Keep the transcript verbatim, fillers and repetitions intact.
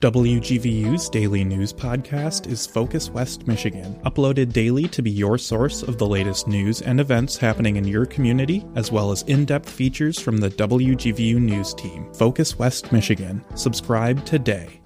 W G V U's daily news podcast is Focus West Michigan, uploaded daily to be your source of the latest news and events happening in your community, as well as in-depth features from the W G V U news team. Focus West Michigan. Subscribe today.